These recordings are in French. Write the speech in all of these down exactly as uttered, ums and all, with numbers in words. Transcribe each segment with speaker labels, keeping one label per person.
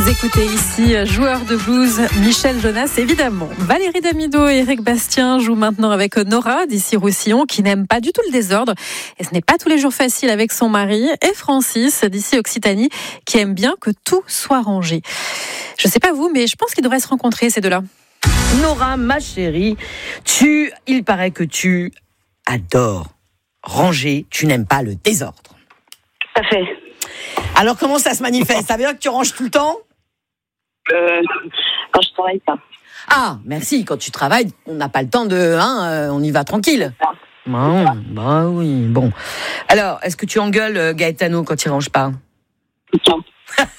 Speaker 1: Vous écoutez ici joueur de blues Michel Jonas, évidemment. Valérie Damido et Éric Bastien jouent maintenant avec Nora d'ici Roussillon qui n'aime pas du tout le désordre. Et ce n'est pas tous les jours facile avec son mari. Et Francis d'ici Occitanie qui aime bien que tout soit rangé. Je ne sais pas vous, mais je pense qu'ils devraient se rencontrer ces deux-là.
Speaker 2: Nora, ma chérie, tu, il paraît que tu adores ranger, tu n'aimes pas le désordre.
Speaker 3: Tout à fait.
Speaker 2: Alors comment ça se manifeste? Ça veut dire que tu ranges tout le temps?
Speaker 3: Euh, quand je travaille pas.
Speaker 2: Ah, merci, quand tu travailles, on n'a pas le temps de... Hein, euh, on y va tranquille. Bon, bah oui, bon. Alors, est-ce que tu engueules euh, Gaetano quand il range pas?
Speaker 3: Tout le temps.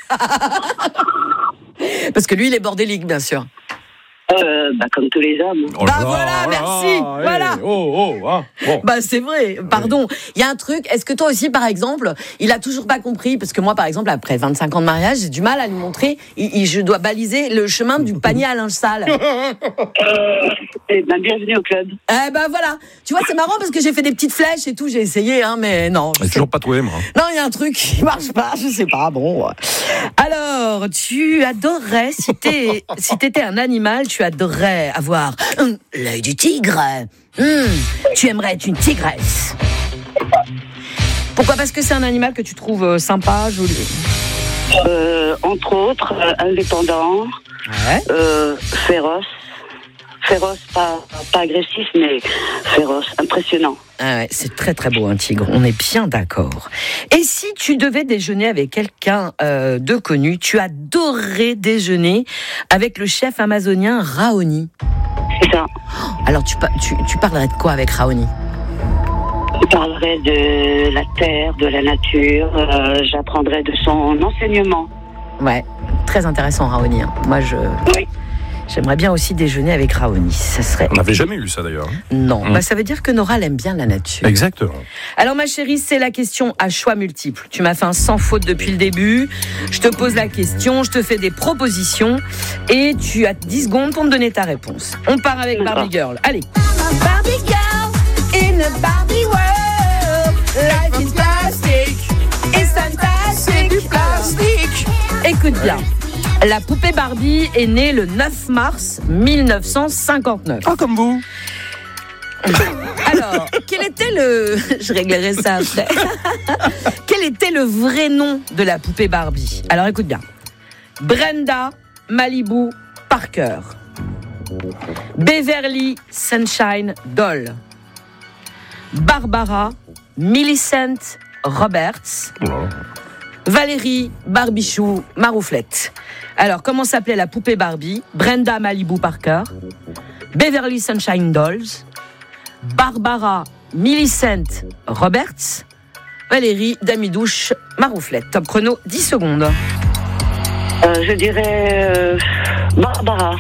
Speaker 2: Parce que lui, il est bordélique, bien sûr.
Speaker 3: Euh, bah, comme tous les hommes.
Speaker 4: Oh
Speaker 2: bah
Speaker 4: là,
Speaker 2: voilà,
Speaker 4: oh là,
Speaker 2: merci,
Speaker 4: hey,
Speaker 2: voilà.
Speaker 4: Oh, oh, hein, bon.
Speaker 2: Bah c'est vrai, pardon. Il y a un truc, est-ce que toi aussi, par exemple, il a toujours pas compris, parce que moi, par exemple, après vingt-cinq ans de mariage, j'ai du mal à lui montrer, il, il, je dois baliser le chemin du panier à linge sale.
Speaker 3: Euh, et ben, bienvenue au club.
Speaker 2: Eh ben voilà, tu vois, c'est marrant parce que j'ai fait des petites flèches et tout, j'ai essayé, hein, mais non.
Speaker 4: C'est toujours pas trouvé, moi.
Speaker 2: Non, il y a un truc qui marche pas, je sais pas, bon. Alors, tu adorerais, si, t'es, si t'étais un animal, tu adorerais avoir hum, l'œil du tigre. Hum, tu aimerais être une tigresse. Pourquoi? Parce que c'est un animal que tu trouves euh, sympa, joli.
Speaker 3: Euh, entre autres, euh, indépendant,
Speaker 2: Ouais.
Speaker 3: euh, féroce. Féroce, pas, pas agressif, mais féroce, impressionnant.
Speaker 2: Ah ouais, c'est très très beau un tigre, on est bien d'accord. Et si tu devais déjeuner avec quelqu'un euh, de connu, tu adorerais déjeuner avec le chef amazonien Raoni.
Speaker 3: C'est ça.
Speaker 2: Alors tu, tu, tu parlerais de quoi avec Raoni?
Speaker 3: Je parlerai de la terre, de la nature, euh, j'apprendrai de son enseignement.
Speaker 2: Ouais, très intéressant Raoni. Hein. Moi je...
Speaker 3: Oui.
Speaker 2: J'aimerais bien aussi déjeuner avec Raoni. Ça serait...
Speaker 4: On n'avait jamais eu ça, d'ailleurs.
Speaker 2: Non,
Speaker 4: Mmh.
Speaker 2: bah, ça veut dire que Nora elle aime bien la nature.
Speaker 4: Exactement.
Speaker 2: Alors ma chérie, c'est la question à choix multiples. Tu m'as fait un sans faute depuis le début. Je te pose la question, je te fais des propositions et tu as dix secondes pour me donner ta réponse. On part avec Barbie Girl. Allez. Barbie Girl in a Barbie world. Life is plastic. It's fantastic. Du plastique. Écoute bien. La poupée Barbie est née le neuf mars mille neuf cent cinquante-neuf.
Speaker 4: Ah, comme vous.
Speaker 2: Alors, quel était le... Je réglerai ça après. Quel était le vrai nom de la poupée Barbie? Alors, écoute bien. Brenda Malibu Parker. Beverly Sunshine Doll. Barbara Millicent Roberts.
Speaker 4: Oh.
Speaker 2: Valérie Barbichou Marouflette. Alors, comment s'appelait la poupée Barbie? Brenda Malibu Parker. Beverly Sunshine Dolls. Barbara Millicent Roberts. Valérie Damidouche Marouflette. Top chrono, dix secondes.
Speaker 3: Euh, je dirais euh, Barbara.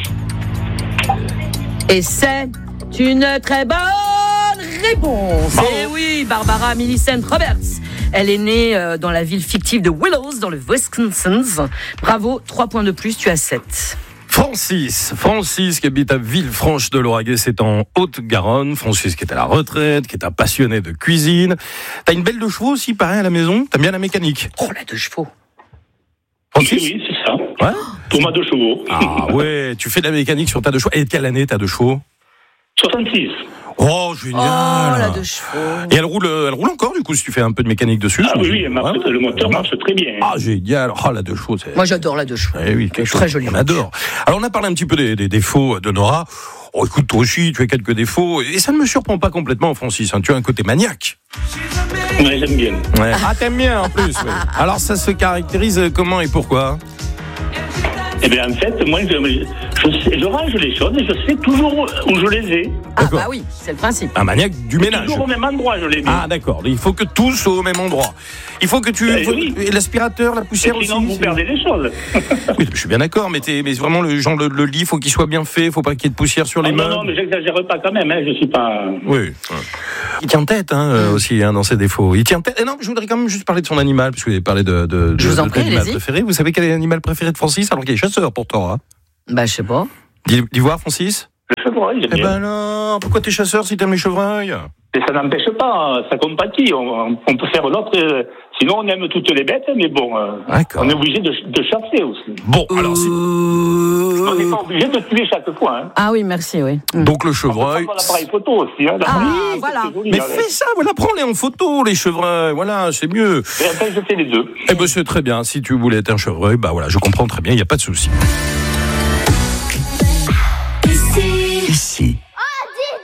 Speaker 2: Et c'est une très bonne réponse.
Speaker 4: Bravo.
Speaker 2: Et oui, Barbara Millicent Roberts. Elle est née euh, dans la ville fictive de Willows, dans le Wisconsin. Bravo, trois points de plus, tu as sept.
Speaker 4: Francis, Francis qui habite à Villefranche-de-Lauragais, c'est en Haute-Garonne. Francis qui est à la retraite, qui est un passionné de cuisine. T'as une belle de chevaux aussi, pareil, à la maison. T'aimes bien la mécanique?
Speaker 2: Oh, la deux chevaux.
Speaker 4: Francis?
Speaker 5: Oui, oui, c'est ça.
Speaker 4: Ouais.
Speaker 5: Pour ma deux chevaux.
Speaker 4: Ah ouais, tu fais de la mécanique sur ta deux chevaux. Et de quelle année ta deux chevaux?
Speaker 5: soixante-six.
Speaker 4: Oh, génial.
Speaker 2: Oh, la deux chevaux.
Speaker 4: Et elle roule, elle roule encore, du coup, si tu fais un peu de mécanique dessus.
Speaker 5: Ah oui, oui, elle marche,
Speaker 4: Ouais.
Speaker 5: le moteur marche très bien.
Speaker 4: Ah, génial. Oh, la deux chevaux, c'est...
Speaker 2: Moi, j'adore la deux chevaux.
Speaker 4: Eh oui, quelque
Speaker 2: Très
Speaker 4: chose
Speaker 2: jolie
Speaker 4: qu'on
Speaker 2: voiture.
Speaker 4: adore. Alors, on a parlé un petit peu des, des défauts de Nora. Oh, écoute, toi aussi, tu as quelques défauts. Et ça ne me surprend pas complètement, Francis. Hein. Tu as un côté maniaque.
Speaker 5: Ouais, j'aime bien.
Speaker 4: Ouais. Ah, t'aimes bien, en plus. Oui. Alors, ça se caractérise comment et pourquoi?
Speaker 5: Eh bien, en fait, moi, je, je, sais, je range les choses et je sais toujours où je les ai.
Speaker 2: Ah,
Speaker 4: D'accord.
Speaker 2: bah oui, c'est le principe.
Speaker 4: Un maniaque du ménage.
Speaker 5: Toujours au même endroit, je les mets.
Speaker 4: Ah, d'accord. Il faut que tout soit au même endroit. Il faut que tu...
Speaker 5: Eh oui.
Speaker 4: Et l'aspirateur, la poussière
Speaker 5: Et sinon,
Speaker 4: aussi.
Speaker 5: vous
Speaker 4: c'est-
Speaker 5: perdez les choses.
Speaker 4: Oui, je suis bien d'accord, mais, t'es, mais vraiment, le, genre, le, le lit, il faut qu'il soit bien fait, il faut pas qu'il y ait de poussière sur les
Speaker 5: Ah, non,
Speaker 4: meubles.
Speaker 5: non, mais j'exagère pas quand même, hein, je suis pas...
Speaker 4: Oui. Il tient tête hein, euh, aussi hein, dans ses défauts. Il tient tête. Et non, je voudrais quand même juste parler de son animal, parce que vous avez parlé de, de,
Speaker 2: Je
Speaker 4: de,
Speaker 2: vous en
Speaker 4: de
Speaker 2: prie,
Speaker 4: l'animal
Speaker 2: allez-y.
Speaker 4: préféré. Vous savez quel est l'animal préféré de Francis, alors qu'il est chasseur pourtant. Hein.
Speaker 2: Bah, je sais pas.
Speaker 4: D'y, d'y voir, Francis?
Speaker 5: Le chevreuil, j'aime
Speaker 4: Eh
Speaker 5: bien.
Speaker 4: ben non, pourquoi t'es chasseur si t'aimes les chevreuils?
Speaker 5: Et ça n'empêche pas, ça compatit. On, on peut faire l'autre euh, Sinon, on aime toutes les bêtes, mais bon, euh, on est obligé de, de chasser aussi.
Speaker 4: Bon, alors si...
Speaker 5: On n'est pas obligé de tuer chaque fois. Hein.
Speaker 2: Ah oui, merci, oui.
Speaker 4: Donc le chevreuil...
Speaker 5: On peut l'appareil photo aussi. Hein,
Speaker 2: ah, oui, voilà.
Speaker 5: Joli,
Speaker 4: mais
Speaker 5: hein,
Speaker 4: fais ça, voilà, prends-les en photo, les chevreuils, voilà, c'est mieux.
Speaker 5: Et après, je fais les deux.
Speaker 4: Eh ben c'est très bien, si tu voulais être un chevreuil, bah voilà, je comprends très bien, il n'y a pas de souci.